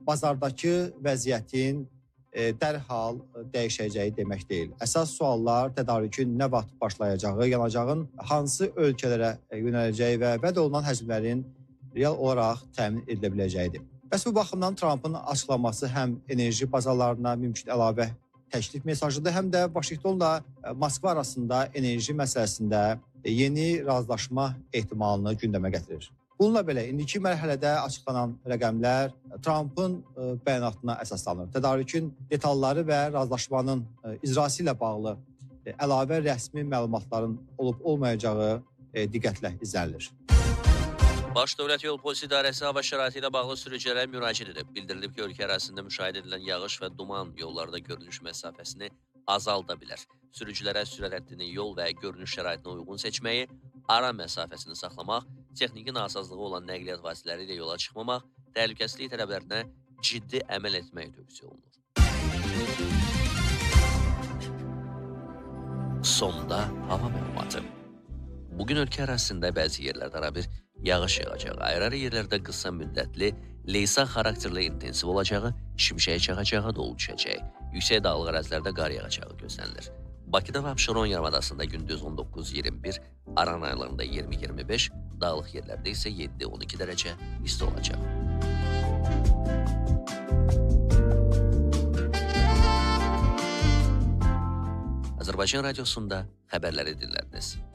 bazardakı vəziyyətin dərhal dəyişəcəyi demək deyil. Əsas suallar tədarükün nə vaxt başlayacağı, yanacağın hansı ölkələrə yönələcəyi və vəd olunan həcmlərin real olaraq təmin edilə biləcəyidir. Bəs bu baxımdan Trumpın açıqlaması həm enerji bazarlarına mümkün əlavə təklif mesajıdır, həm də Vaşinqtonla Moskva arasında enerji məsələsində yeni razılaşma ehtimalını gündəmə gətirir. Bununla belə, indiki mərhələdə açıqlanan rəqəmlər Trumpın bəyanatına əsaslanır. Tədarükün detalları və razılaşmanın icrası ilə bağlı əlavə rəsmi məlumatların olub-olmayacağı diqqətlə izlənilir. Baş Dövlət Yol Polisi İdarəsi hava şəraiti ilə bağlı sürücülərə müraciət edib. Bildirilib ki, ölkə ərazisində müşahidə edilən yağış və duman yollarda görünüş məsafəsini azalda bilər. Sürücülərə sürət həddini yol və görünüş şəraitinə uyğun seçməyi, ara məsafəsini saxlamaq, texniki nasazlığı olan nəqliyyat vasitələri ilə yola çıxmamaq, təhlükəsizlik tələblərinə ciddi əməl etmək tövsiyə olunur. Sonda hava məlumatı. Bugün ölkə ərazisində bəzi yerlərdə arabir yağış yağacağı, ayrı-ayrı yerlərdə qısa müddətli, leysan xarakterli intensiv olacağı, şimşək çaxacağı, dolu düşəcəyi, yüksək dağlıq ərazilərdə qar yağacağı gözlənilir. Bakıda və Abşeron yarımadasında gündüz 19-21, Aran rayonlarında 20-25, dağlıq yerlərdə isə 7-12 dərəcə isti olacaq. Azərbaycan Radiosunda xəbərləri dinlədiniz.